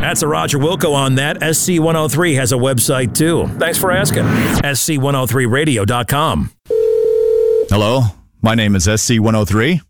That's a Roger Wilco on that. SC103 has a website too. Thanks for asking. SC103radio.com. Hello, my name is SC103.